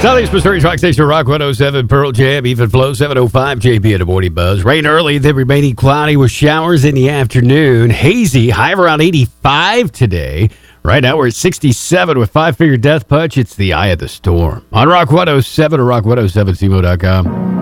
Southeast Missouri Rock Station, Rock 107, Pearl Jam, even flow 705, JB at the morning buzz. Rain early, then remaining cloudy with showers in the afternoon. Hazy, high of around 85 today. Right now we're at 67 with five-figure death punch. It's the eye of the storm. On Rock 107 or rock107cmo.com.